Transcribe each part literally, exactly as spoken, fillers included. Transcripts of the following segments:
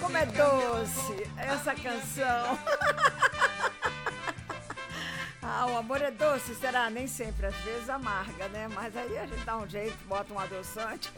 como é doce essa canção. Ah, o amor é doce, será? Nem sempre, às vezes amarga, né? Mas aí a gente dá um jeito, bota um adoçante.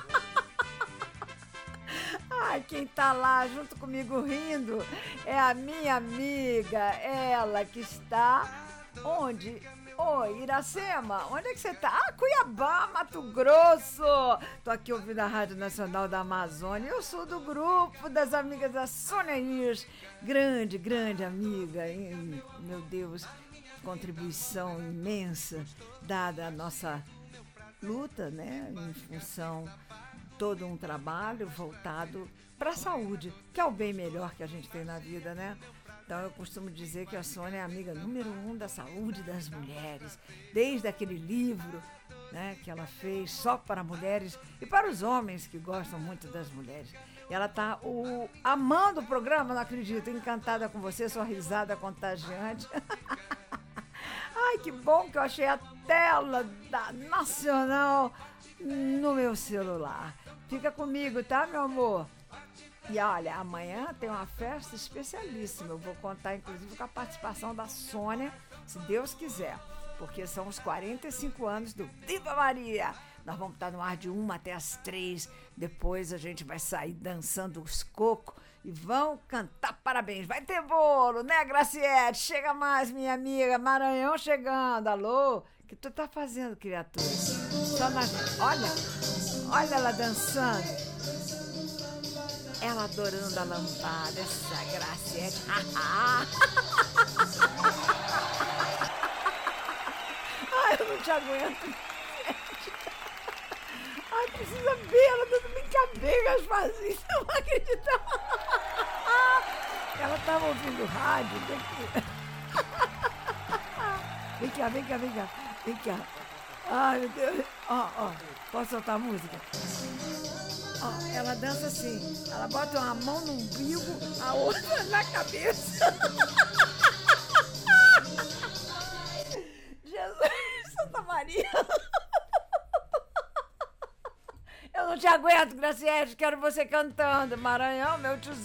Ai, quem tá lá junto comigo rindo é a minha amiga, ela que está onde? Oi, Iracema, onde é que você tá? Ah, Cuiabá, Mato Grosso. Tô aqui ouvindo a Rádio Nacional da Amazônia. Eu sou do grupo das amigas da Sônia Hirsch. Grande, grande amiga. E, meu Deus, contribuição imensa dada a nossa luta, né? Em função de todo um trabalho voltado para a saúde, que é o bem melhor que a gente tem na vida, né? Então eu costumo dizer que a Sônia é a amiga número um da saúde das mulheres, desde aquele livro, né, que ela fez só para mulheres e para os homens que gostam muito das mulheres. E ela está amando o programa, não acredito, encantada com você, sua risada contagiante. Ai, que bom que eu achei a tela da Nacional no meu celular. Fica comigo, tá, meu amor? E olha, amanhã tem uma festa especialíssima. Eu vou contar, inclusive, com a participação da Sônia, se Deus quiser. Porque são os quarenta e cinco anos do Viva Maria. Nós vamos estar no ar de uma até as três. Depois a gente vai sair dançando os cocos e vão cantar parabéns. Vai ter bolo, né, Graciete? Chega mais, minha amiga. Maranhão chegando. Alô? O que tu tá fazendo, criatura? Só na... Olha, olha ela dançando. Ela adorando a lambada, essa Graciete. Ai, eu não te aguento. Ai, precisa ver ela dando brincadeiras vazias. Não vai acreditar. Ela estava ouvindo rádio. Vem cá, vem cá, vem cá. Vem cá. Ai, meu Deus. Ó, ó. Posso soltar a música? Ó, ela dança assim, ela bota uma mão no umbigo, a outra na cabeça. Jesus, Santa Maria. Eu não te aguento, Graciete, quero você cantando. Maranhão, meu tiozinho.